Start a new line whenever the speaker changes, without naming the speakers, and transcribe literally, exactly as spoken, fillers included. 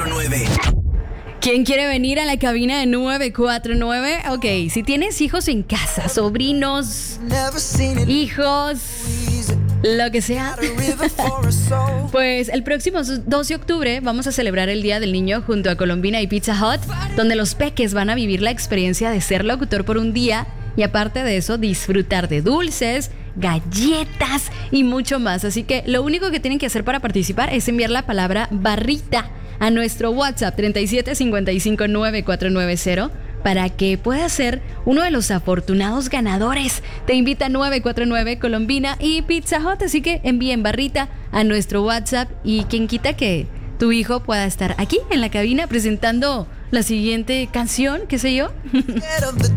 cuatro nueve.
¿Quién quiere venir a la cabina de nueve cuatro nueve? Ok, si tienes hijos en casa, sobrinos, hijos, lo que sea, pues el próximo dos de octubre vamos a celebrar el Día del Niño junto a Colombina y Pizza Hut, donde los peques van a vivir la experiencia de ser locutor por un día y aparte de eso disfrutar de dulces, galletas y mucho más. Así que lo único que tienen que hacer para participar es enviar la palabra barrita a nuestro WhatsApp treinta y siete cincuenta y cinco nueve cuatro nueve cero para que puedas ser uno de los afortunados ganadores. Te invita nueve cuatro nueve Colombina y Pizza Hut, así que envíen barrita a nuestro WhatsApp y quien quita que tu hijo pueda estar aquí en la cabina presentando la siguiente canción, qué sé yo.